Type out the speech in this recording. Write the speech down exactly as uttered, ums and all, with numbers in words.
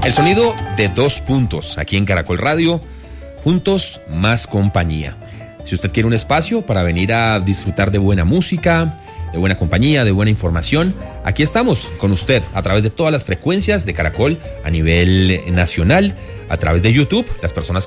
El sonido de dos puntos aquí en Caracol Radio, juntos más compañía. Si usted quiere un espacio para venir a disfrutar de buena música, de buena compañía, de buena información, aquí estamos con usted a través de todas las frecuencias de Caracol a nivel nacional, a través de YouTube, las personas